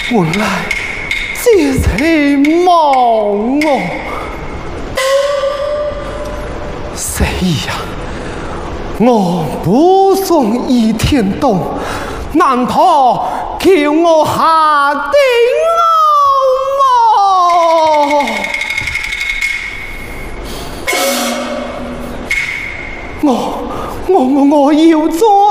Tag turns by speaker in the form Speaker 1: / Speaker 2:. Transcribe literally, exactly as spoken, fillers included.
Speaker 1: 原来这是梦哦！谁呀？我不送倚天洞，难道叫我下定了吗？我我我我要做。